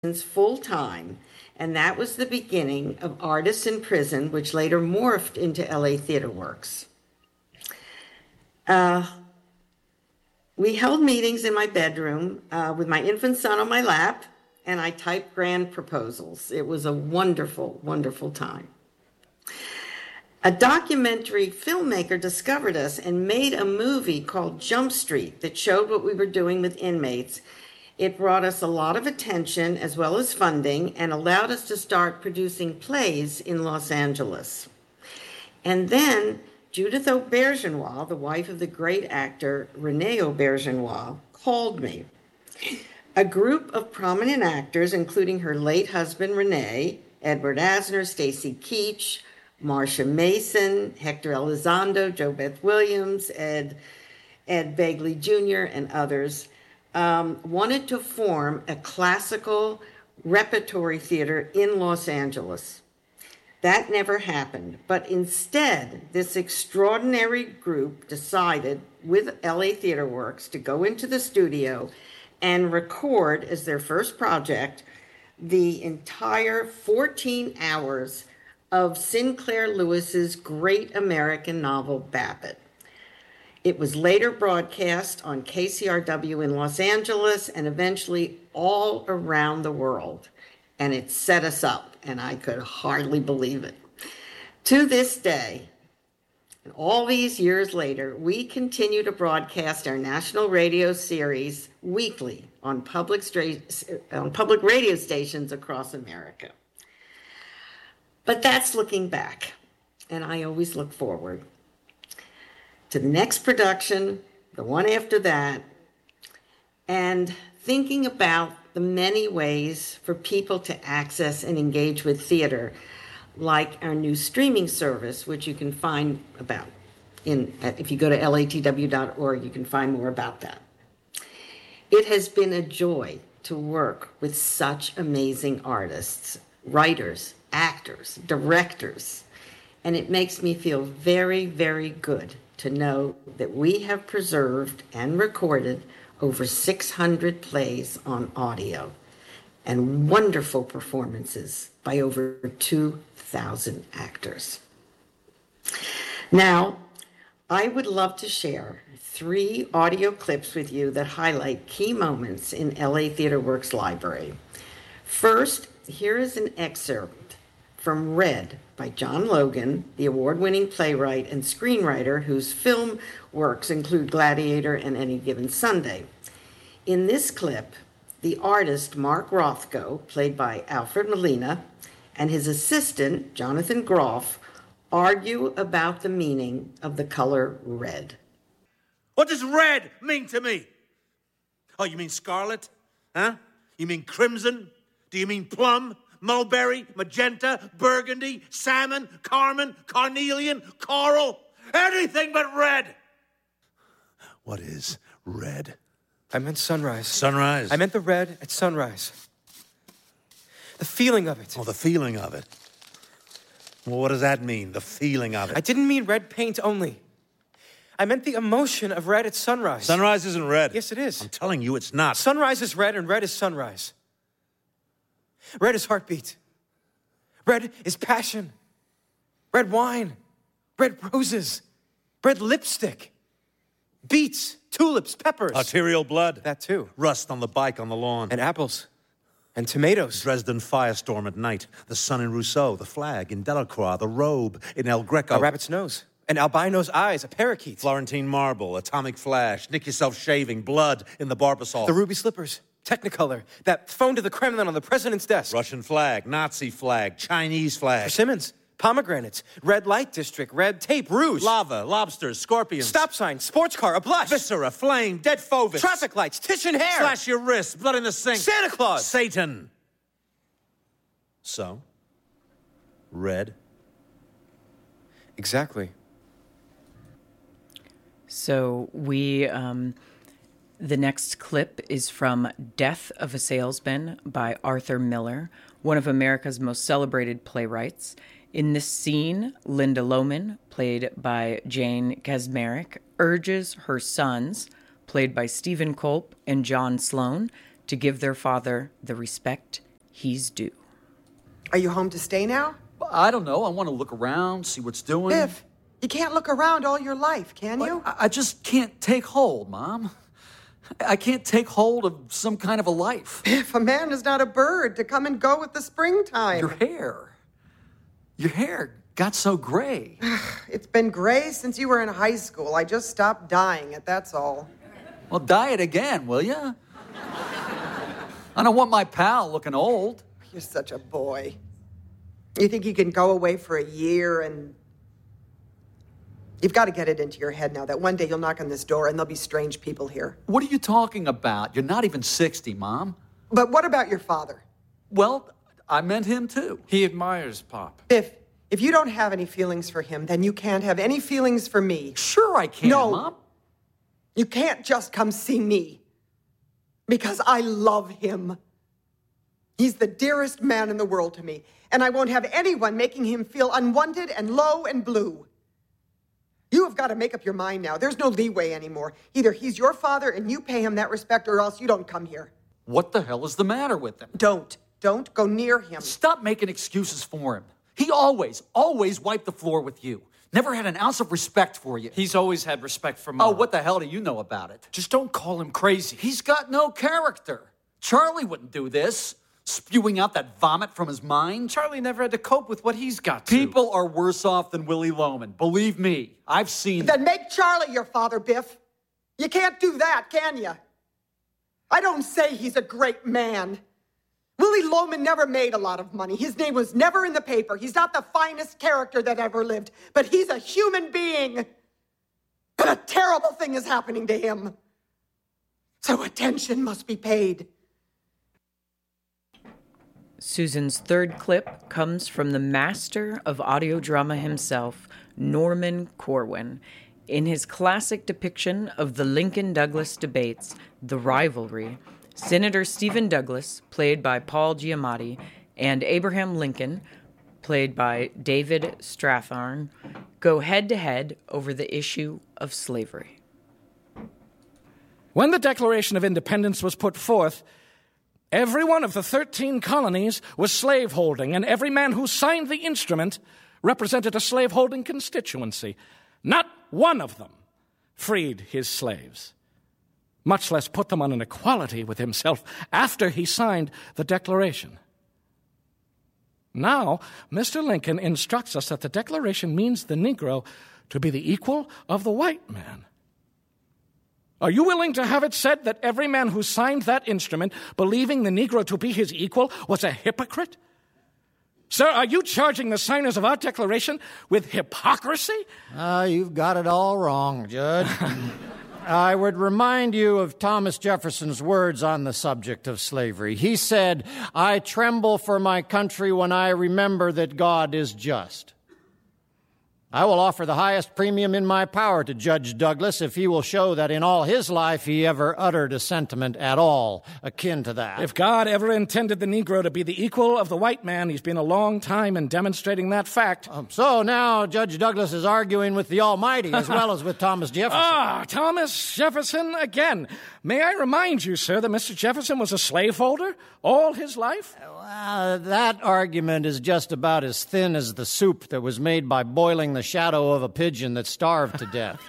full time, and that was the beginning of Artists in Prison, which later morphed into LA Theater Works. We held meetings in my bedroom with my infant son on my lap, and I typed grand proposals. It was a wonderful, wonderful time. A documentary filmmaker discovered us and made a movie called Jump Street that showed what we were doing with inmates. It brought us a lot of attention as well as funding and allowed us to start producing plays in Los Angeles. And then Judith Auberjonois, the wife of the great actor Rene Auberjonois, called me. A group of prominent actors, including her late husband Rene, Edward Asner, Stacy Keach, Marsha Mason, Hector Elizondo, JoBeth Williams, Ed Begley Jr., and others, wanted to form a classical repertory theater in Los Angeles. That never happened, but instead, this extraordinary group decided with LA Theater Works to go into the studio and record as their first project the entire 14 hours of Sinclair Lewis's great American novel, Babbitt. It was later broadcast on KCRW in Los Angeles and eventually all around the world. And it set us up, and I could hardly believe it. To this day, and all these years later, we continue to broadcast our national radio series weekly on public radio stations across America. But that's looking back, and I always look forward to the next production, the one after that, and thinking about the many ways for people to access and engage with theater, like our new streaming service, which you can find about if you go to latw.org, you can find more about that. It has been a joy to work with such amazing artists, writers, actors, directors, and it makes me feel very, very good to know that we have preserved and recorded over 600 plays on audio and wonderful performances by over 2,000 actors. Now, I would love to share 3 audio clips with you that highlight key moments in LA Theater Works library. First, here is an excerpt from Red by John Logan, the award-winning playwright and screenwriter whose film works include Gladiator and Any Given Sunday. In this clip, the artist Mark Rothko, played by Alfred Molina, and his assistant, Jonathan Groff, argue about the meaning of the color red. What does red mean to me? Oh, you mean scarlet? Huh? You mean crimson? Do you mean plum, mulberry, magenta, burgundy, salmon, carmine, carnelian, coral? Anything but red! What is red? I meant sunrise. Sunrise? I meant the red at sunrise. The feeling of it. Oh, the feeling of it. Well, what does that mean, the feeling of it? I didn't mean red paint only. I meant the emotion of red at sunrise. Sunrise isn't red. Yes, it is. I'm telling you, it's not. Sunrise is red and red is sunrise. Red is heartbeat. Red is passion. Red wine. Red roses. Red lipstick. Beets, tulips, peppers. Arterial blood. That too. Rust on the bike on the lawn. And apples. And tomatoes. Dresden firestorm at night. The sun in Rousseau. The flag in Delacroix. The robe in El Greco. A rabbit's nose. An albino's eyes. A parakeet. Florentine marble. Atomic flash. Nick yourself shaving. Blood in the Barbasol. The ruby slippers. Technicolor. That phone to the Kremlin on the president's desk. Russian flag. Nazi flag. Chinese flag. Persimmons. Pomegranates. Red light district. Red tape. Rouge. Lava. Lobsters. Scorpions. Stop sign. Sports car. A blush. Viscera. Flame. Dead Fovis. Traffic lights. Titian hair. Slash your wrist. Blood in the sink. Santa Claus. Satan. So? Red? Exactly. So the next clip is from Death of a Salesman by Arthur Miller, one of America's most celebrated playwrights. In this scene, Linda Lohman, played by Jane Kaczmarek, urges her sons, played by Stephen Culp and John Sloan, to give their father the respect he's due. Are you home to stay now? I don't know. I want to look around, see what's doing. Biff, you can't look around all your life, can you? I just can't take hold, Mom. I can't take hold of some kind of a life. Biff, a man is not a bird to come and go with the springtime. Your hair got so gray. It's been gray since you were in high school. I just stopped dyeing it, that's all. Well, dye it again, will ya? I don't want my pal looking old. You're such a boy. You think you can go away for a year and... You've got to get it into your head now that one day you'll knock on this door and there'll be strange people here. What are you talking about? You're not even 60, Mom. But what about your father? Well, I meant him too. He admires Pop. If you don't have any feelings for him, then you can't have any feelings for me. Sure I can, No. Mom. You can't just come see me. Because I love him. He's the dearest man in the world to me. And I won't have anyone making him feel unwanted and low and blue. You have got to make up your mind now. There's no leeway anymore. Either he's your father and you pay him that respect, or else you don't come here. What the hell is the matter with him? Don't go near him. Stop making excuses for him. He always wiped the floor with you. Never had an ounce of respect for you. He's always had respect for Mom. Oh, what the hell do you know about it? Just don't call him crazy. He's got no character. Charlie wouldn't do this, spewing out that vomit from his mind. Charlie never had to cope with what he's got to. People are worse off than Willie Loman. Believe me, I've seen Then make Charlie your father, Biff. You can't do that, can you? I don't say he's a great man. Willie Loman never made a lot of money. His name was never in the paper. He's not the finest character that ever lived, but he's a human being. But a terrible thing is happening to him. So attention must be paid. Susan's third clip comes from the master of audio drama himself, Norman Corwin, in his classic depiction of the Lincoln-Douglas debates, The Rivalry. Senator Stephen Douglas, played by Paul Giamatti, and Abraham Lincoln, played by David Strathairn, go head-to-head over the issue of slavery. When the Declaration of Independence was put forth, every one of the 13 colonies was slaveholding, and every man who signed the instrument represented a slaveholding constituency. Not one of them freed his slaves, much less put them on an equality with himself after he signed the Declaration. Now, Mr. Lincoln instructs us that the Declaration means the Negro to be the equal of the white man. Are you willing to have it said that every man who signed that instrument, believing the Negro to be his equal, was a hypocrite? Sir, are you charging the signers of our Declaration with hypocrisy? You've got it all wrong, Judge. I would remind you of Thomas Jefferson's words on the subject of slavery. He said, "I tremble for my country when I remember that God is just." I will offer the highest premium in my power to Judge Douglas if he will show that in all his life he ever uttered a sentiment at all akin to that. If God ever intended the Negro to be the equal of the white man, he's been a long time in demonstrating that fact. So now Judge Douglas is arguing with the Almighty as well as with Thomas Jefferson. Thomas Jefferson again. May I remind you, sir, that Mr. Jefferson was a slaveholder all his life? That argument is just about as thin as the soup that was made by boiling the shadow of a pigeon that starved to death.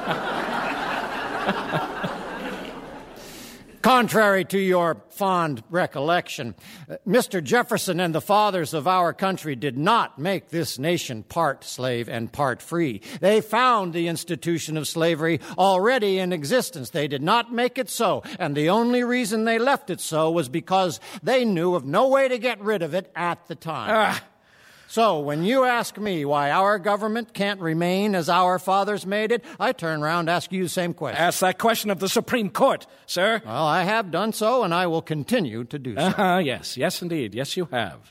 Contrary to your fond recollection, Mr. Jefferson and the fathers of our country did not make this nation part slave and part free. They found the institution of slavery already in existence. They did not make it so, and the only reason they left it so was because they knew of no way to get rid of it at the time. So when you ask me why our government can't remain as our fathers made it, I turn around and ask you the same question. Ask that question of the Supreme Court, sir. Well, I have done so, and I will continue to do so. Yes, indeed. Yes, you have.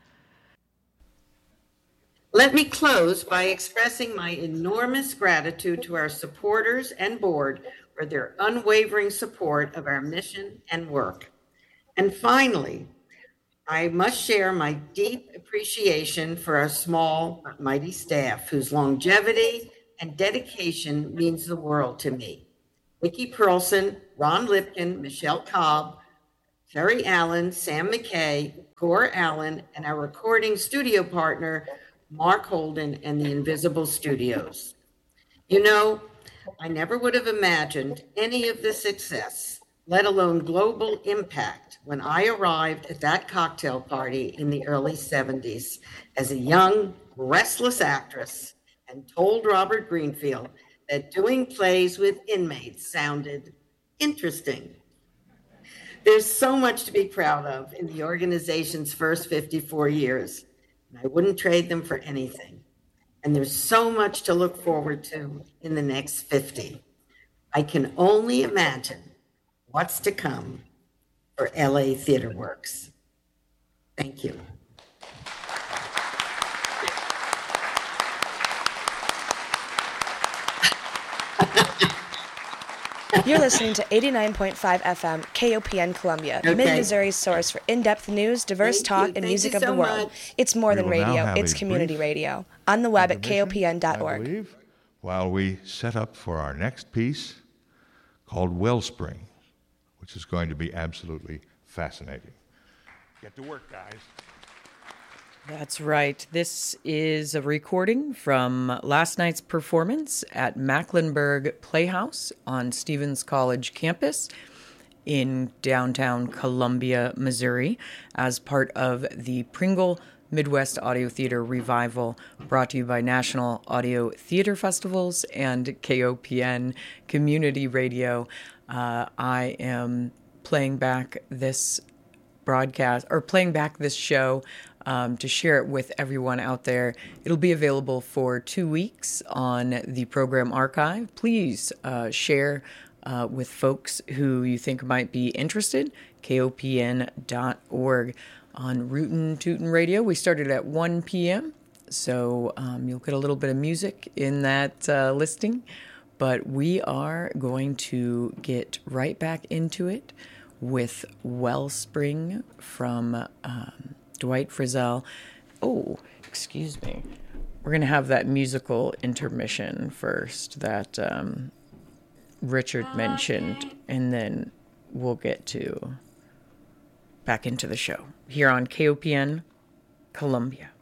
Let me close by expressing my enormous gratitude to our supporters and board for their unwavering support of our mission and work. And finally, I must share my deep appreciation for our small but mighty staff, whose longevity and dedication means the world to me. Vicki Pearlson, Ron Lipkin, Michelle Cobb, Terry Allen, Sam McKay, Cora Allen, and our recording studio partner, Mark Holden and the Invisible Studios. You know, I never would have imagined any of this success, let alone global impact, when I arrived at that cocktail party in the early 70s as a young, restless actress and told Robert Greenfield that doing plays with inmates sounded interesting. There's so much to be proud of in the organization's first 54 years, and I wouldn't trade them for anything. And there's so much to look forward to in the next 50. I can only imagine what's to come for LA Theater Works. Thank you. You're listening to 89.5 FM KOPN Columbia, Mid-Missouri's source for in-depth news, diverse talk, and music of the world. It's more than radio, it's community radio. On the web at kopn.org. While we set up for our next piece called Wellspring, which is going to be absolutely fascinating. Get to work, guys. That's right. This is a recording from last night's performance at Mecklenburg Playhouse on Stevens College campus in downtown Columbia, Missouri, as part of the Pringle Midwest Audio Theater Revival, brought to you by National Audio Theater Festivals and KOPN Community Radio. I am playing back this broadcast, or playing back this show, to share it with everyone out there. It'll be available for 2 weeks on the program archive. Please share with folks who you think might be interested. KOPN.org. On Rootin' Tootin' Radio, we started at 1 p.m., so you'll get a little bit of music in that listing. But we are going to get right back into it with Wellspring from Dwight Frizzell. Oh, excuse me. We're going to have that musical intermission first that Richard mentioned, and then we'll get back into the show here on KOPN Columbia.